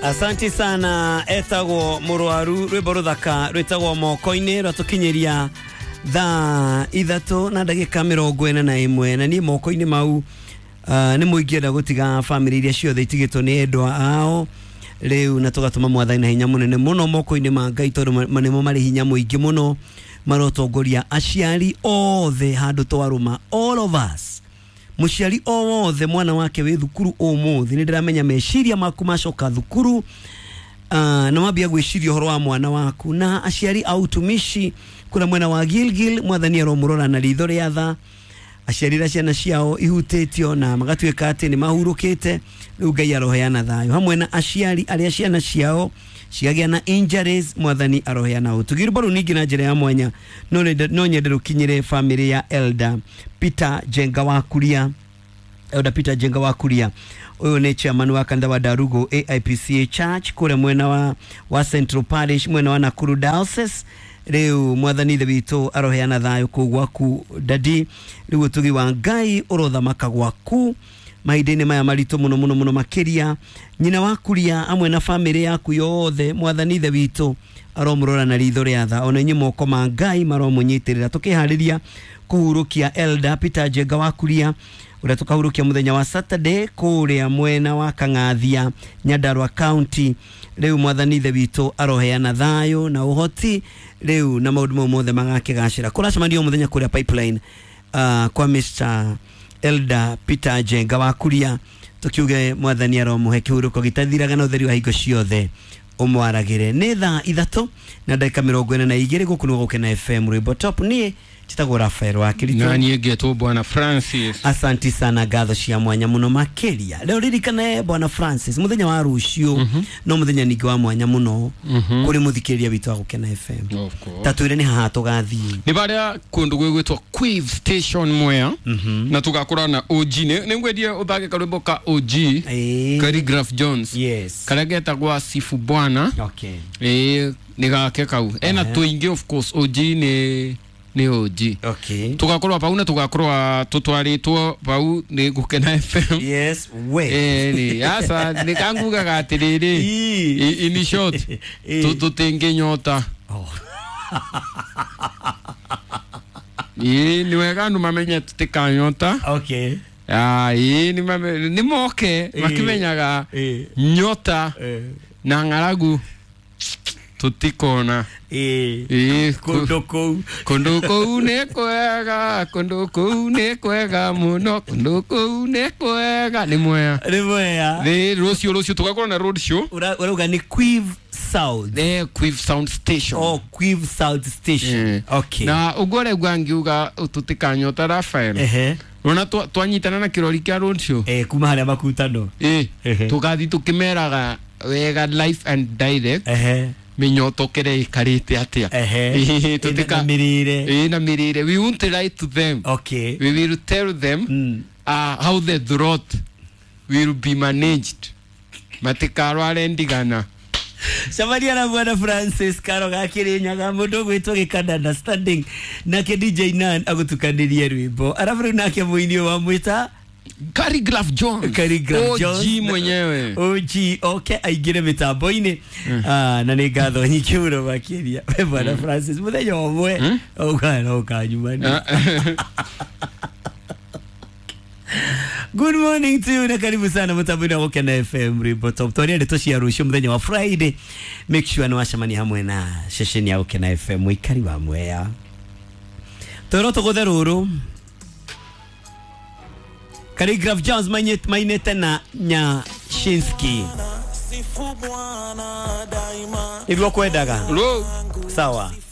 Asanti sana etagwo murwaru rwiboruthaka rwitagwo moko-ini rwatukinyeria thaa 3:41 na ni moko-ini mau ni muingienda gutiga family iria ciothe itigitwo ni endwa ao riu na tugatuma mwathani na hinya munene muno moko-ini ma Ngai tondu manemo mari hinya muingi muno marotongoria aciari othe handu twaruma all of us muciari othe mwana wake wi thukuru umuthi ni ndiramenya meciria maku macoka thukuru na mabia gwiciria horo wa mwana waku na aciari autumishi kuna mwena wa Gilgil mwathani aromurora na ritho ria tha aciarira ciana ciao ihutitio na magatuika ati ni mahurukite riu Ngai aroheana thayo hamwe na aciari aria ciana ciao ciagia na injuries mwathani aroheana utugiru baru ningi na njira ya mwanya no nyende rukinyire family ya Elder Peter Jenga wa Kuria. Elder Peter Jenga wa Kuria uyu ni chairman wa kanda wa Darugo AIPCA Church kure mwena wa Central Parish mwena wa Nakuru Diocese. Riu mwathani thebito aroheana thayo kugwaku dadi riu tugi wa Ngai urothamaka gwaku maidene maya marito muno makeria nyina wa Kuria amwe na family yaku yothe mwathani thebito aromurora na ritho ria tha ona nyimoko ma Ngai maromunyitirira tukihariria kuhurukia Elder Peter Jenga wa Kuria uria tukahurukia muthenya wa Saturday kuria mwena wa Kang'athia Nyandarua County. Riu mwathani thebito aroheana thayo na uhoti riu na maundu mothe magakigacira kuracamanio muthenya kuria Pipeline kwa Mr. Elder Peter Jenga wa Kuria tukiuge mwathani aromuhe kihuruko gitathiraga na utheri wa hingo ciothe umwaragire ni thaa 3:42 gukunwo gukena FM Rwimbo Top ni chitagwo Rafael wa Kiritu na niegeto bwana Francis. Asanti sana gatho cia mwanya muno makeria leo ririkane bwana Francis muthenya wa rucio no muthenya ningi wa mwanya muno kuri muthikiria bitu wa gukena FM Of course tatwire ni haha tugathi ni baria kundu gwitwa Quiv Station Mwea na tugakora na OG ni ngwedie uthage karwimbo ka OG Calligraph Jones yes karageta gwa Sifu bwana okay nigake kau ena tuingi of course OG ni OG okay tugakorwa pau na tugakorwa tutwaritwo pau ni gukena FM yes we ni asa nikanguga gatiriri in short tutenge nyota ni wega ndo mamenye tutika nyota okay ni moke makimenyaga nyota na ngaragu tutikona kondoko ne kwega muno kondoko ne kwega ni Mwea ni rocio tukakora na road show urauga ni Quiv South Quiv Sound Station Quiv South Station okay na ugore gwangiuga tutikanyota Rafael Rona twanyitana na kirori kia road show kuma haria makutano tugathi tukimeraga wega live and direct minyoto kere ikarite atia tutika mirire na mirire we won't lie to them okay we will tell them how the throat will be managed matikaro alendigana Samaria na bwana Francis Karo gakirinyaga mundu gwitwo gikanda understanding nake DJ Nan agutukanirie rwimbo arafu nake muini wa mwita Calligraph Jones OG mwenyewe OG okay aigire mitambo-ini na ni ngatho nyingi muno makiria bwana Francis muthenya omwe ogana ukanyumani Good morning to you na karibu sana mutambo na gukena FM Rwimbo Top twaria ndeto cia rucio muthenya wa Friday make sure ni wacamani hamwe na session ya gukena FM ikari wa Mwea toroto gutheruru Calligraph Jones mainete na Nyashinski Sifu bwana daima Igwa kwedaga sawa